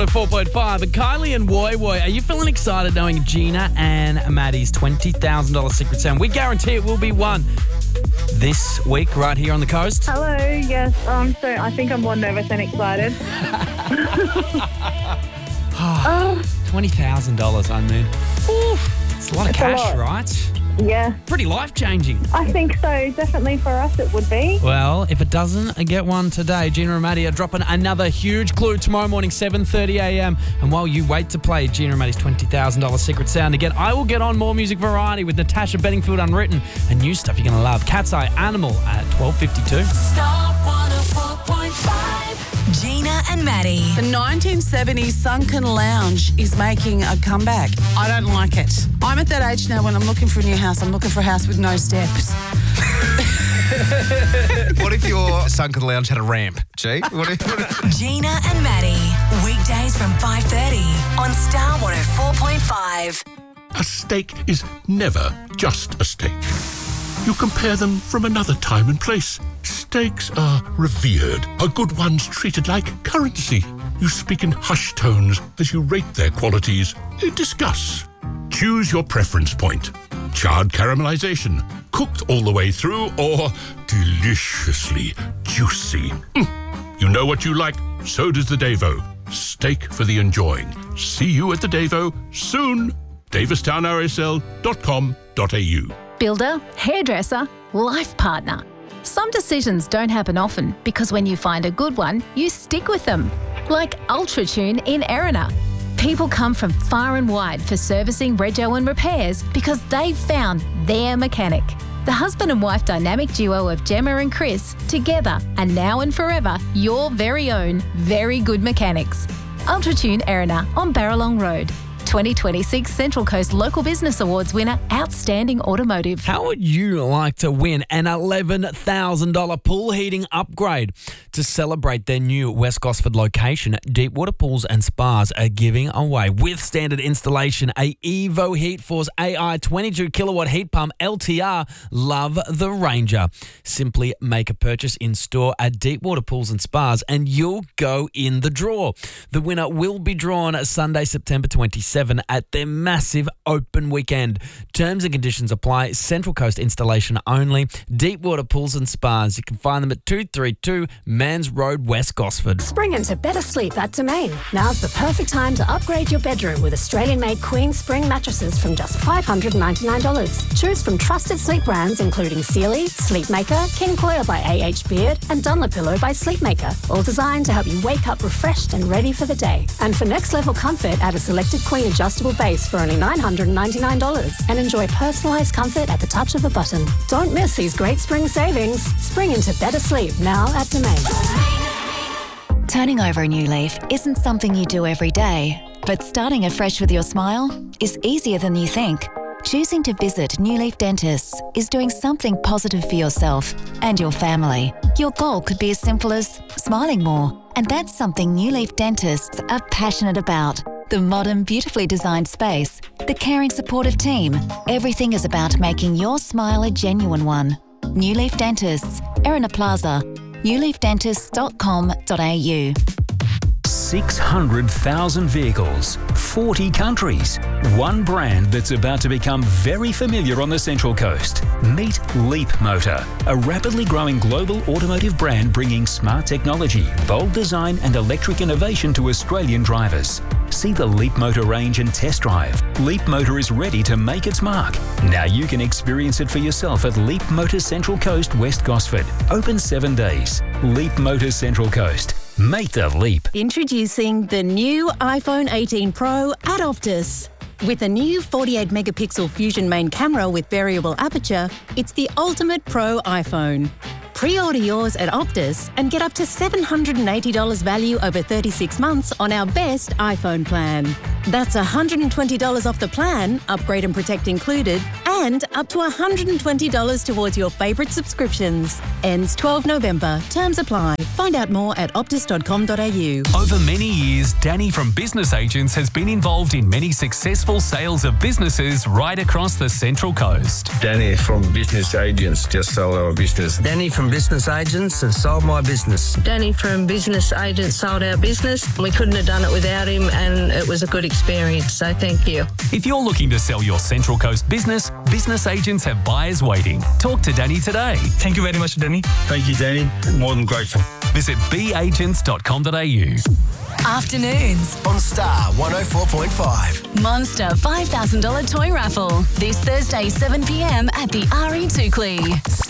104.5. And Kylie and Woy Woy, are you feeling excited knowing Gina and Maddie's $20,000 secret sound? We guarantee it will be won this week right here on the coast. Hello, yes. I think I'm more nervous than excited. $20,000, Unmoon. It's a lot of cash, right? Yeah. Pretty life-changing. I think so. Definitely for us it would be. Well, if it doesn't, get one today. Gina and Maddie are dropping another huge clue tomorrow morning, 7:30 a.m. And while you wait to play Gina and Maddie's $20,000 secret sound again, I will get on more music variety with Natasha Bedingfield Unwritten and new stuff you're going to love. Cat's Eye Animal at 12:52. Star 104.5. Gina and Maddie. The 1970s sunken lounge is making a comeback. I don't like it. I'm at that age now when I'm looking for a new house, I'm looking for a house with no steps. What if your sunken lounge had a ramp, G? What if... Gina and Maddie. Weekdays from 5:30 on Star 104.5. A steak is never just a steak. You compare them from another time and place. Steaks are revered, a good one's treated like currency. You speak in hushed tones as you rate their qualities. Discuss. Choose your preference point. Charred caramelization, cooked all the way through, or deliciously juicy. You know what you like, so does the Davo. Steak for the enjoying. See you at the Davo soon. DavistownRSL.com.au. Builder, hairdresser, life partner. Some decisions don't happen often because when you find a good one, you stick with them. Like UltraTune in Erina. People come from far and wide for servicing, rego and repairs because they've found their mechanic. The husband and wife dynamic duo of Gemma and Chris, together and now and forever, your very own very good mechanics. UltraTune Erina on Barralong Road. 2026 Central Coast Local Business Awards winner, Outstanding Automotive. How would you like to win an $11,000 pool heating upgrade? To celebrate their new West Gosford location, Deepwater Pools and Spas are giving away, with standard installation, a Evo HeatForce AI 22 kilowatt heat pump LTR. Love the Ranger. Simply make a purchase in store at Deepwater Pools and Spas and you'll go in the draw. The winner will be drawn Sunday, September 27 at their massive open weekend. Terms and conditions apply. Central Coast installation only. Deepwater Pools and Spas. You can find them at 232 Mans Road, West Gosford. Spring into better sleep at Domain. Now's the perfect time to upgrade your bedroom with Australian-made Queen Spring mattresses from just $599. Choose from trusted sleep brands including Sealy, Sleepmaker, King Coil by A.H. Beard and Dunlopillow by Sleepmaker. All designed to help you wake up refreshed and ready for the day. And for next level comfort, add a selected Queen adjustable base for only $999 and enjoy personalised comfort at the touch of a button. Don't miss these great spring savings. Spring into better sleep now at Domain. Turning over a new leaf isn't something you do every day, but starting afresh with your smile is easier than you think. Choosing to visit New Leaf Dentists is doing something positive for yourself and your family. Your goal could be as simple as smiling more, and that's something New Leaf Dentists are passionate about. The modern, beautifully designed space, the caring, supportive team. Everything is about making your smile a genuine one. New Leaf Dentists, Erina Plaza, newleafdentists.com.au. 600,000 vehicles, 40 countries, one brand that's about to become very familiar on the Central Coast. Meet Leap Motor, a rapidly growing global automotive brand bringing smart technology, bold design and electric innovation to Australian drivers. See the Leap Motor range and test drive. Leap Motor is ready to make its mark. Now you can experience it for yourself at Leap Motor Central Coast, West Gosford. Open 7 days. Leap Motor Central Coast. Make the leap. Introducing the new iPhone 18 Pro at Optus. With a new 48-megapixel Fusion main camera with variable aperture, it's the ultimate pro iPhone. Pre-order yours at Optus and get up to $780 value over 36 months on our best iPhone plan. That's $120 off the plan, upgrade and protect included, And up to $120 towards your favourite subscriptions. Ends 12 November. Terms apply. Find out more at optus.com.au. Over many years, Danny from Business Agents has been involved in many successful sales of businesses right across the Central Coast. Danny from Business Agents just sold our business. Danny from Business Agents has sold my business. Danny from Business Agents sold our business. We couldn't have done it without him, and it was a good experience, so thank you. If you're looking to sell your Central Coast business, Business Agents have buyers waiting. Talk to Danny today. Thank you very much, Danny. Thank you, Danny. More than grateful. Visit beagents.com.au. Afternoons on Star 104.5. Monster $5,000 toy raffle this Thursday 7 p.m. at the RE Toukley.